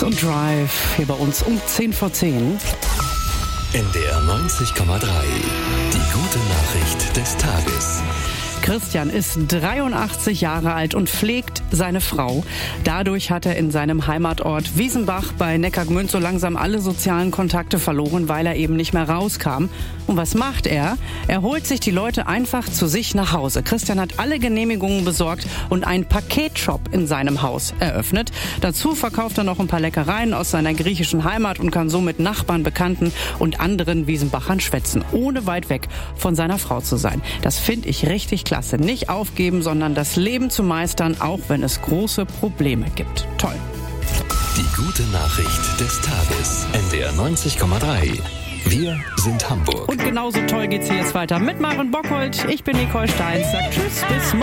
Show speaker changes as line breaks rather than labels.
Fox und Drive hier bei uns um 10:10.
NDR 90,3. Die gute Nachricht des Tages.
Christian ist 83 Jahre alt und pflegt seine Frau. Dadurch hat er in seinem Heimatort Wiesenbach bei Neckargmünd so langsam alle sozialen Kontakte verloren, weil er eben nicht mehr rauskam. Und was macht er? Er holt sich die Leute einfach zu sich nach Hause. Christian hat alle Genehmigungen besorgt und einen Paketshop in seinem Haus eröffnet. Dazu verkauft er noch ein paar Leckereien aus seiner griechischen Heimat und kann so mit Nachbarn, Bekannten und anderen Wiesenbachern schwätzen, ohne weit weg von seiner Frau zu sein. Das finde ich richtig klasse. Nicht aufgeben, sondern das Leben zu meistern, auch wenn es große Probleme gibt. Toll.
Die gute Nachricht des Tages. NDR 90,3. Wir sind Hamburg.
Und genauso toll geht's hier jetzt weiter mit Maren Bockholt. Ich bin Nicole Steins. Sagt tschüss, bis morgen.